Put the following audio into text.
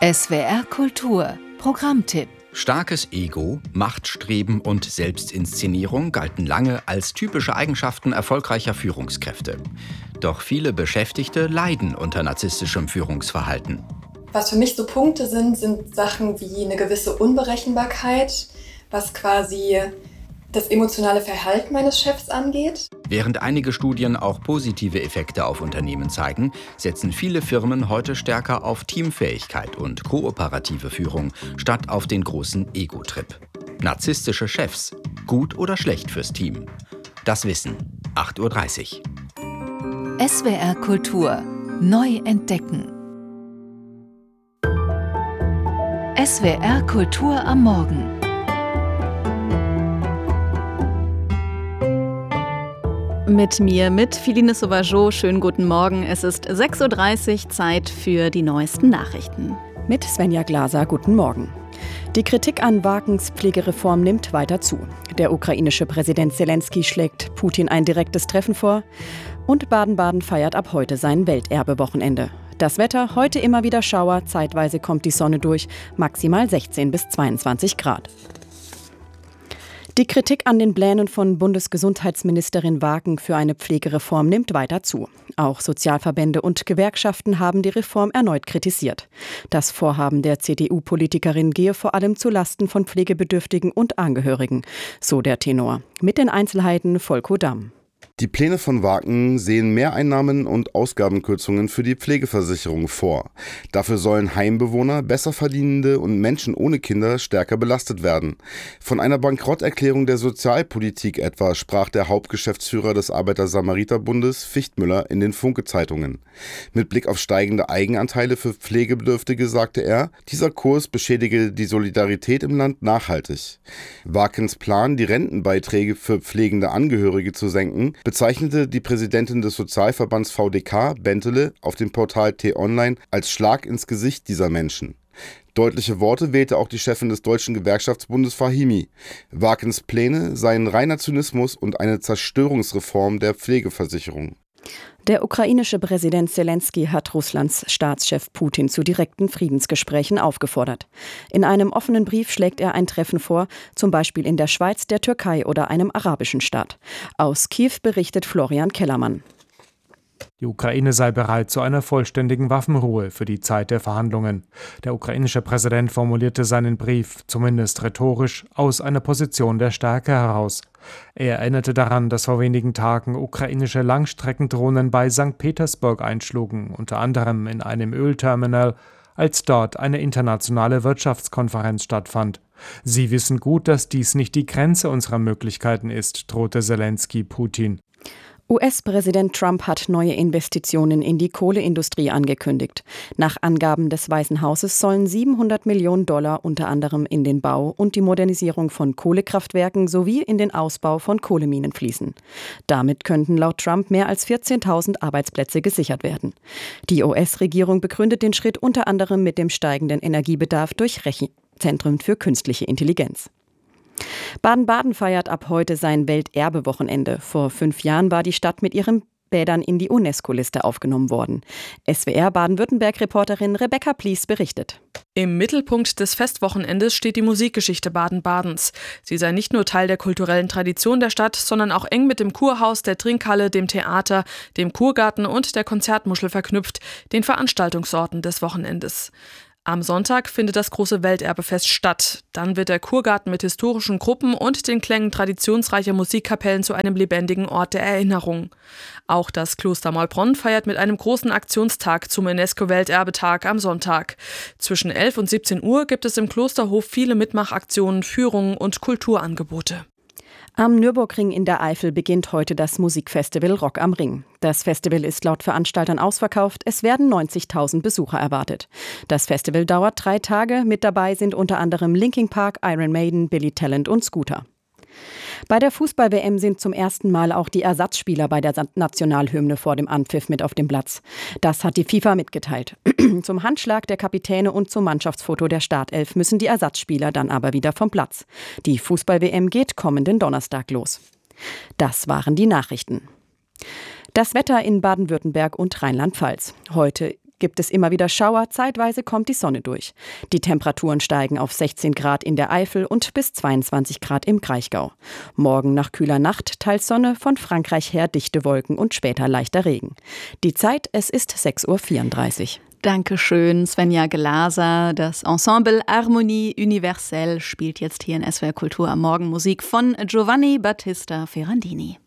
SWR Kultur Programmtipp. Starkes Ego, Machtstreben und Selbstinszenierung galten lange als typische Eigenschaften erfolgreicher Führungskräfte. Doch viele Beschäftigte leiden unter narzisstischem Führungsverhalten. Was für mich so Punkte sind Sachen wie eine gewisse Unberechenbarkeit, was quasi das emotionale Verhalten meines Chefs angeht. Während einige Studien auch positive Effekte auf Unternehmen zeigen, setzen viele Firmen heute stärker auf Teamfähigkeit und kooperative Führung statt auf den großen Ego-Trip. Narzisstische Chefs, gut oder schlecht fürs Team? Das Wissen, 8:30 Uhr. SWR Kultur neu entdecken. SWR Kultur am Morgen. Mit mir, mit Philine Sauvageau. Schönen guten Morgen. Es ist 6:30 Uhr, Zeit für die neuesten Nachrichten. Mit Svenja Glaser, guten Morgen. Die Kritik an Wakens Pflegereform nimmt weiter zu. Der ukrainische Präsident Selenskyj schlägt Putin ein direktes Treffen vor. Und Baden-Baden feiert ab heute sein Welterbewochenende. Das Wetter, heute immer wieder Schauer, zeitweise kommt die Sonne durch, maximal 16 bis 22 Grad. Die Kritik an den Plänen von Bundesgesundheitsministerin Wagen für eine Pflegereform nimmt weiter zu. Auch Sozialverbände und Gewerkschaften haben die Reform erneut kritisiert. Das Vorhaben der CDU-Politikerin gehe vor allem zu Lasten von Pflegebedürftigen und Angehörigen, so der Tenor. Mit den Einzelheiten Volko Damm. Die Pläne von Wagen sehen Mehreinnahmen und Ausgabenkürzungen für die Pflegeversicherung vor. Dafür sollen Heimbewohner, Besserverdienende und Menschen ohne Kinder stärker belastet werden. Von einer Bankrotterklärung der Sozialpolitik etwa sprach der Hauptgeschäftsführer des Arbeiter-Samariter-Bundes Fichtmüller in den Funke-Zeitungen. Mit Blick auf steigende Eigenanteile für Pflegebedürftige sagte er, dieser Kurs beschädige die Solidarität im Land nachhaltig. Wagens Plan, die Rentenbeiträge für pflegende Angehörige zu senken, bezeichnete die Präsidentin des Sozialverbands VDK, Bentele, auf dem Portal T-Online als Schlag ins Gesicht dieser Menschen. Deutliche Worte wählte auch die Chefin des Deutschen Gewerkschaftsbundes Fahimi. Wagens Pläne seien reiner Zynismus und eine Zerstörungsreform der Pflegeversicherung. Der ukrainische Präsident Selenskyj hat Russlands Staatschef Putin zu direkten Friedensgesprächen aufgefordert. In einem offenen Brief schlägt er ein Treffen vor, zum Beispiel in der Schweiz, der Türkei oder einem arabischen Staat. Aus Kiew berichtet Florian Kellermann. Die Ukraine sei bereit zu einer vollständigen Waffenruhe für die Zeit der Verhandlungen. Der ukrainische Präsident formulierte seinen Brief, zumindest rhetorisch, aus einer Position der Stärke heraus. Er erinnerte daran, dass vor wenigen Tagen ukrainische Langstreckendrohnen bei St. Petersburg einschlugen, unter anderem in einem Ölterminal, als dort eine internationale Wirtschaftskonferenz stattfand. Sie wissen gut, dass dies nicht die Grenze unserer Möglichkeiten ist, drohte Selenskyj Putin. US-Präsident Trump hat neue Investitionen in die Kohleindustrie angekündigt. Nach Angaben des Weißen Hauses sollen $700 Millionen unter anderem in den Bau und die Modernisierung von Kohlekraftwerken sowie in den Ausbau von Kohleminen fließen. Damit könnten laut Trump mehr als 14.000 Arbeitsplätze gesichert werden. Die US-Regierung begründet den Schritt unter anderem mit dem steigenden Energiebedarf durch Rechenzentren für künstliche Intelligenz. Baden-Baden feiert ab heute sein Welterbewochenende. Vor 5 Jahren war die Stadt mit ihren Bädern in die UNESCO-Liste aufgenommen worden. SWR Baden-Württemberg-Reporterin Rebecca Plies berichtet. Im Mittelpunkt des Festwochenendes steht die Musikgeschichte Baden-Badens. Sie sei nicht nur Teil der kulturellen Tradition der Stadt, sondern auch eng mit dem Kurhaus, der Trinkhalle, dem Theater, dem Kurgarten und der Konzertmuschel verknüpft, den Veranstaltungsorten des Wochenendes. Am Sonntag findet das große Welterbefest statt. Dann wird der Kurgarten mit historischen Gruppen und den Klängen traditionsreicher Musikkapellen zu einem lebendigen Ort der Erinnerung. Auch das Kloster Maulbronn feiert mit einem großen Aktionstag zum UNESCO-Welterbetag am Sonntag. Zwischen 11 und 17 Uhr gibt es im Klosterhof viele Mitmachaktionen, Führungen und Kulturangebote. Am Nürburgring in der Eifel beginnt heute das Musikfestival Rock am Ring. Das Festival ist laut Veranstaltern ausverkauft. Es werden 90.000 Besucher erwartet. Das Festival dauert 3 Tage. Mit dabei sind unter anderem Linkin Park, Iron Maiden, Billy Talent und Scooter. Bei der Fußball-WM sind zum ersten Mal auch die Ersatzspieler bei der Nationalhymne vor dem Anpfiff mit auf dem Platz. Das hat die FIFA mitgeteilt. Zum Handschlag der Kapitäne und zum Mannschaftsfoto der Startelf müssen die Ersatzspieler dann aber wieder vom Platz. Die Fußball-WM geht kommenden Donnerstag los. Das waren die Nachrichten. Das Wetter in Baden-Württemberg und Rheinland-Pfalz. Heute gibt es immer wieder Schauer, zeitweise kommt die Sonne durch. Die Temperaturen steigen auf 16 Grad in der Eifel und bis 22 Grad im Kraichgau. Morgen nach kühler Nacht teils Sonne, von Frankreich her dichte Wolken und später leichter Regen. Die Zeit, es ist 6.34 Uhr. Dankeschön, Svenja Glaser. Das Ensemble Harmonie Universelle spielt jetzt hier in SWR Kultur am Morgen Musik von Giovanni Battista Ferrandini.